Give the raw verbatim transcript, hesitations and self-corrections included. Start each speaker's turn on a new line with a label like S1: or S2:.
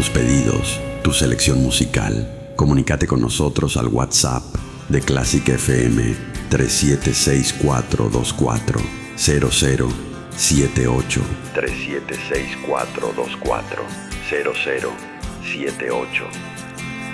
S1: tus pedidos, tu selección musical. Comunícate con nosotros al WhatsApp de Clásica F M tres siete seis cuatro dos cuatro cero cero siete ocho. tres siete seis cuatro dos cuatro cero cero siete ocho.